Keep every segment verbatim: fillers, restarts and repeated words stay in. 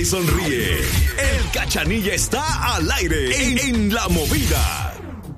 Sonríe. El Cachanilla está al aire en, en La Movida.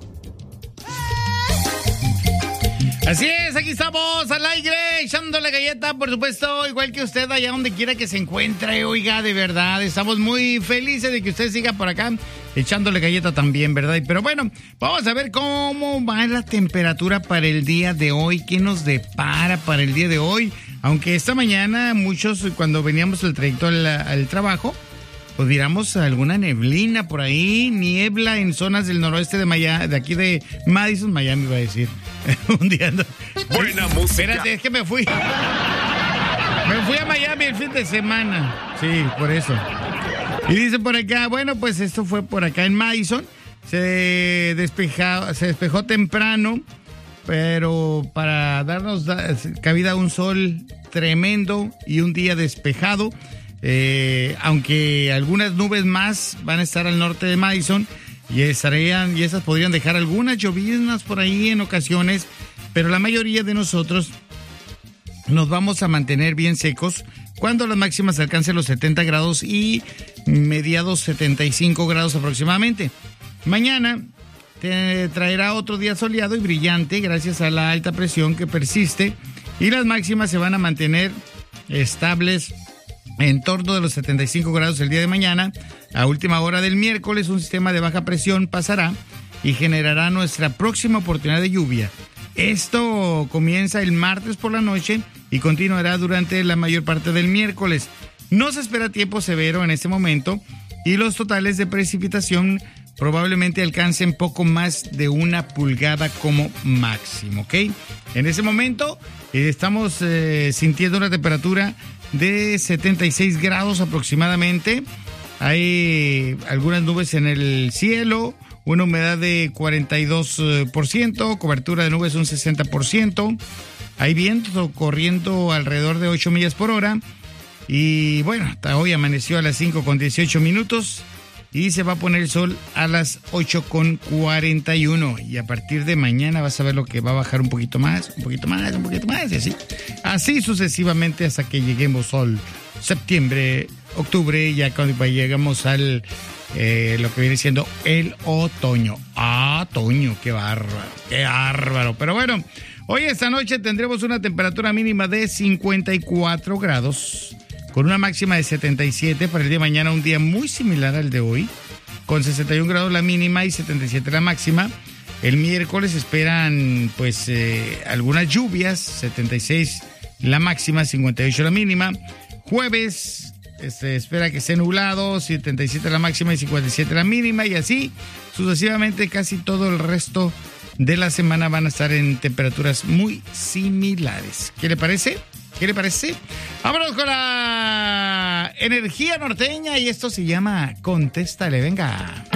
Así es, aquí estamos al aire, echándole galleta, por supuesto, igual que usted, allá donde quiera que se encuentre. Oiga, de verdad, estamos muy felices de que usted siga por acá, echándole galleta también, ¿verdad? Pero bueno, vamos a ver cómo va la temperatura para el día de hoy, qué nos depara para el día de hoy. Aunque esta mañana muchos, cuando veníamos el trayecto al, al trabajo, pues miramos alguna neblina por ahí, niebla en zonas del noroeste de Miami, de aquí de Madison, Miami iba a decir. Un día ando... Buena música. Espérate, es que me fui. Me fui a Miami el fin de semana. Sí, por eso. Y dice por acá, bueno, pues esto fue por acá en Madison. Se despejó, se despejó temprano, pero para darnos cabida a un sol tremendo y un día despejado. Eh, aunque algunas nubes más van a estar al norte de Madison y estarían, y esas podrían dejar algunas lloviznas por ahí en ocasiones, pero la mayoría de nosotros nos vamos a mantener bien secos cuando las máximas alcancen los setenta grados y mediados setenta y cinco grados aproximadamente. Mañana te traerá otro día soleado y brillante gracias a la alta presión que persiste y las máximas se van a mantener estables en torno de los setenta y cinco grados el día de mañana. A última hora del miércoles, un sistema de baja presión pasará y generará nuestra próxima oportunidad de lluvia. Esto comienza el martes por la noche y continuará durante la mayor parte del miércoles. No se espera tiempo severo en este momento y los totales de precipitación probablemente alcancen poco más de una pulgada como máximo, ¿ok? En ese momento eh, estamos eh, sintiendo una temperatura de setenta y seis grados aproximadamente. Hay algunas nubes en el cielo, una humedad de cuarenta y dos por ciento, cobertura de nubes un sesenta por ciento. Hay viento corriendo alrededor de ocho millas por hora. Y bueno, hasta hoy amaneció a las cinco con dieciocho minutos y se va a poner el sol a las ocho con cuarenta y uno. Y a partir de mañana vas a ver lo que va a bajar un poquito más, un poquito más, un poquito más, y así. Así sucesivamente hasta que lleguemos al septiembre, octubre, ya cuando llegamos al eh, lo que viene siendo el otoño. Ah, otoño, qué bárbaro, qué bárbaro. Pero bueno, hoy esta noche tendremos una temperatura mínima de cincuenta y cuatro grados. Con una máxima de setenta y siete para el día de mañana, un día muy similar al de hoy, con sesenta y un grados la mínima y setenta y siete la máxima. El miércoles esperan pues eh, algunas lluvias, setenta y seis la máxima, cincuenta y ocho la mínima. Jueves se este, espera que esté nublado, setenta y siete la máxima y cincuenta y siete la mínima, y así sucesivamente casi todo el resto de la semana van a estar en temperaturas muy similares. ¿Qué le parece? ¿Qué le parece? Vámonos con la energía norteña y esto se llama Contéstale, venga.